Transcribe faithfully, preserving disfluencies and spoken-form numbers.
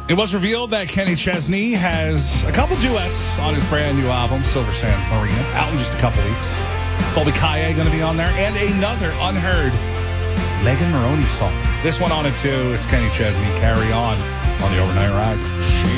It was revealed that Kenny Chesney has a couple duets on his brand new album, Silver Sands Marina, out in just a couple weeks. Colby Kaye going to be on there, and another unheard Megan Maroney song. This one on it too. It's Kenny Chesney, Carry On, on the Overnight Ride.